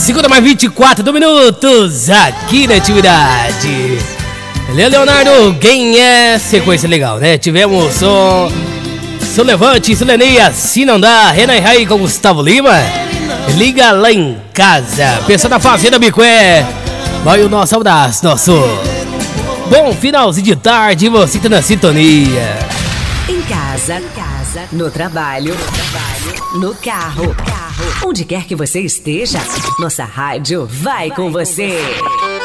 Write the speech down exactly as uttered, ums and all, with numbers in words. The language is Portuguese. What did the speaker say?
segunda mais vinte e quatro minutos aqui na atividade. Leonardo, quem é? Sequência legal, né? Tivemos som Seu Levante, Silenia, Se Não Dá, Renan e Rai com Gustavo Lima. Liga lá em casa. Pensa na Fazenda Bicué. Vai o nosso abraço, nosso bom finalzinho de tarde. Você tá na sintonia. Em casa, casa, no trabalho, no, trabalho, no carro, carro, onde quer que você esteja, nossa rádio vai com você.